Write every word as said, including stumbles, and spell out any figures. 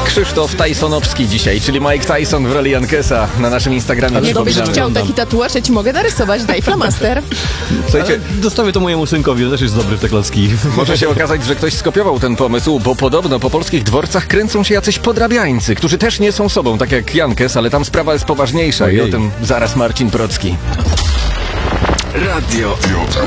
Krzysztof Tysonowski dzisiaj, czyli Mike Tyson w roli Jankesa na naszym Instagramie. Ale Jakbyś dobrze chciał wyglądam. taki tatuaż, ja ci mogę narysować, daj flamaster. Słuchajcie, Dostawię to mojemu synkowi, on też jest dobry w te klocki. może się okazać, że ktoś skopiował ten pomysł, bo podobno po polskich dworcach kręcą się jacyś podrabiańcy, którzy też nie są sobą, tak jak Jankes, ale tam sprawa jest poważniejsza. I o Ojej. tym zaraz Marcin Procki. Radio